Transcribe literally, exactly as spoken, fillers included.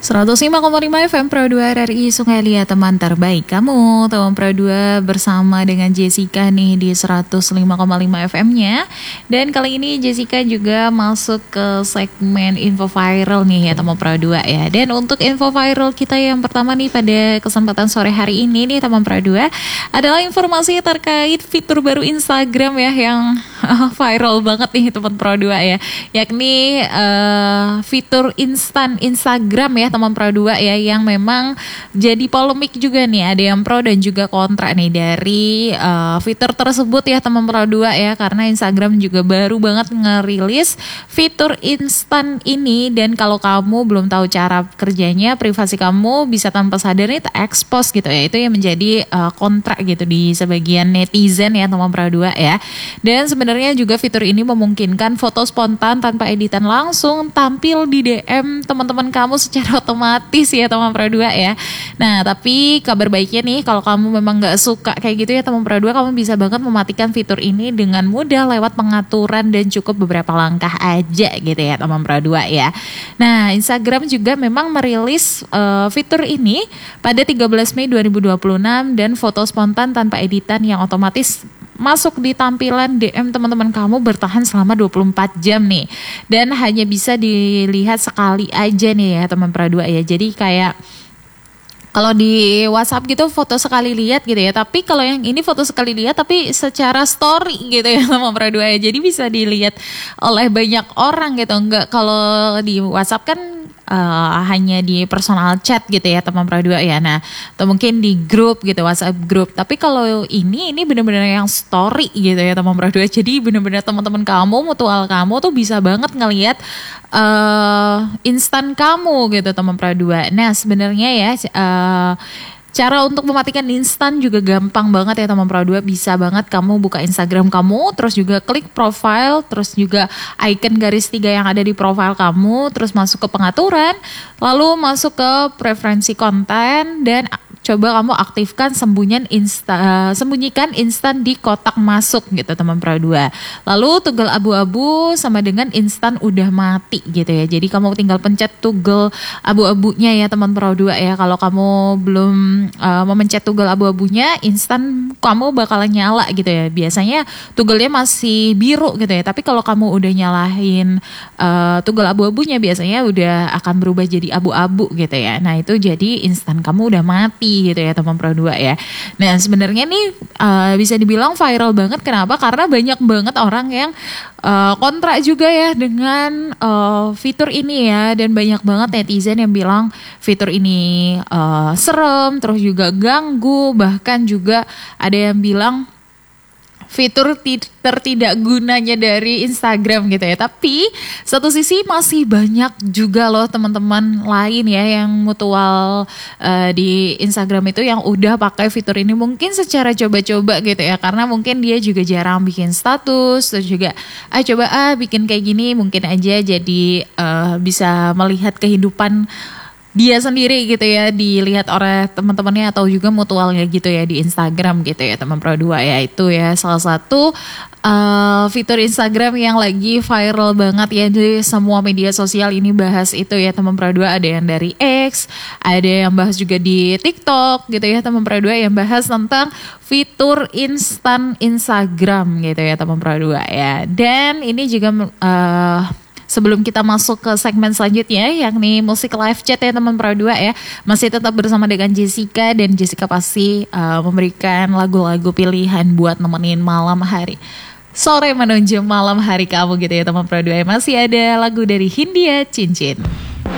seratus lima koma lima F M Pro dua R R I Sungai Liat, teman terbaik kamu. Teman Pro dua bersama dengan Jessica nih di seratus lima koma lima F M-nya. Dan kali ini Jessica juga masuk ke segmen info viral nih ya teman Pro dua ya. Dan untuk info viral kita yang pertama nih pada kesempatan sore hari ini nih teman Pro dua adalah informasi terkait fitur baru Instagram ya yang viral banget nih teman Pro dua ya. Yakni uh, fitur instan Instagram ya teman Pro dua ya, yang memang jadi polemik juga nih, ada yang pro dan juga kontra nih dari uh, fitur tersebut ya teman Pro dua ya, karena Instagram juga baru banget ngerilis fitur instan ini. Dan kalau kamu belum tahu cara kerjanya, privasi kamu bisa tanpa sadar nih terekspos gitu ya, itu yang menjadi uh, kontra gitu di sebagian netizen ya teman Pro dua ya. Dan sebenarnya juga fitur ini memungkinkan foto spontan tanpa editan langsung tampil di D M teman-teman kamu secara otomatis ya teman Pro dua ya. Nah tapi kabar baiknya nih, kalau kamu memang gak suka kayak gitu ya teman Pro dua, kamu bisa banget mematikan fitur ini dengan mudah lewat pengaturan dan cukup beberapa langkah aja gitu ya teman Pro dua ya. Nah Instagram juga memang merilis uh, fitur ini pada tiga belas Mei dua ribu dua puluh enam, dan foto spontan tanpa editan yang otomatis masuk di tampilan D M teman-teman kamu bertahan selama dua puluh empat jam nih, dan hanya bisa dilihat sekali aja nih ya teman Pro dua ya. Jadi kayak kalau di WhatsApp gitu foto sekali lihat gitu ya, tapi kalau yang ini foto sekali lihat tapi secara story gitu ya teman Pro dua ya. Jadi bisa dilihat oleh banyak orang gitu. Enggak, kalau di WhatsApp kan Uh, hanya di personal chat gitu ya teman Pro dua ya. Nah, atau mungkin di grup gitu, WhatsApp grup. Tapi kalau ini ini benar-benar yang story gitu ya teman Pro dua. Jadi benar-benar teman-teman kamu, mutual kamu tuh bisa banget ngelihat uh, instan kamu gitu teman Pro dua. Nah, sebenarnya ya uh, cara untuk mematikan instan juga gampang banget ya teman Pro dua. Bisa banget kamu buka Instagram kamu, terus juga klik profile, terus juga icon garis tiga yang ada di profile kamu, terus masuk ke pengaturan, lalu masuk ke preferensi konten, dan coba kamu aktifkan sembunyian insta, sembunyikan instan di kotak masuk gitu teman Pro dua. Lalu toggle abu-abu sama dengan instan udah mati gitu ya. Jadi kamu tinggal pencet toggle abu-abunya ya teman Pro dua ya. Kalau kamu belum uh, memencet toggle abu-abunya, instan kamu bakalan nyala gitu ya. Biasanya toggle-nya masih biru gitu ya. Tapi kalau kamu udah nyalahin uh, toggle abu-abunya, biasanya udah akan berubah jadi abu-abu gitu ya. Nah itu jadi instan kamu udah mati gitu ya teman Pro dua ya. Nah sebenarnya nih uh, bisa dibilang viral banget. Kenapa? Karena banyak banget orang yang uh, kontra juga ya dengan uh, fitur ini ya. Dan banyak banget netizen yang bilang fitur ini uh, serem, terus juga ganggu. Bahkan juga ada yang bilang fitur tertidak gunanya dari Instagram gitu ya. Tapi satu sisi masih banyak juga loh teman-teman lain ya yang mutual uh, di Instagram itu yang udah pakai fitur ini, mungkin secara coba-coba gitu ya, karena mungkin dia juga jarang bikin status, terus juga ah coba ah bikin kayak gini, mungkin aja jadi uh, bisa melihat kehidupan dia sendiri gitu ya, dilihat oleh teman-temannya atau juga mutualnya gitu ya di Instagram gitu ya teman Pro dua ya. Itu ya salah satu uh, fitur Instagram yang lagi viral banget ya. Di semua media sosial ini bahas itu ya teman Pro dua. Ada yang dari X, ada yang bahas juga di TikTok gitu ya teman Pro dua, yang bahas tentang fitur instan Instagram gitu ya teman Pro dua ya. Dan ini juga uh, sebelum kita masuk ke segmen selanjutnya, yakni musik live chat ya teman Pro dua ya, masih tetap bersama dengan Jessica, dan Jessica pasti uh, memberikan lagu-lagu pilihan buat nemenin malam hari, sore menuju malam hari kamu gitu ya teman Pro dua ya. Masih ada lagu dari Hindia, Cincin.